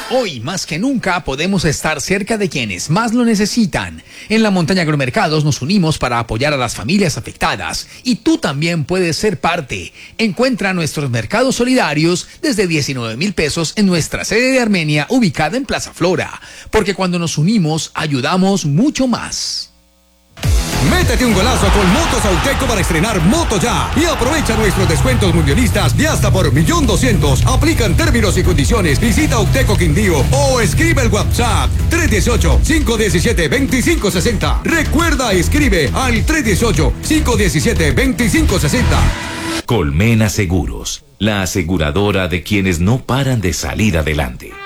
Hoy más que nunca podemos estar cerca de quienes más lo necesitan. En la Montaña Agromercados nos unimos para apoyar a las familias afectadas y tú también puedes ser parte. Encuentra nuestros mercados solidarios desde 19,000 pesos en nuestra sede de Armenia ubicada en Plaza Flora, porque cuando nos unimos ayudamos mucho más. Métete un golazo con Motos Auteco para estrenar moto ya y aprovecha nuestros descuentos mundialistas de hasta por 1.200.000. Aplican términos y condiciones. Visita Auteco Quindío o escribe el WhatsApp 318-517-2560. Recuerda, escribe al 318-517-2560. Colmena Seguros, la aseguradora de quienes no paran de salir adelante.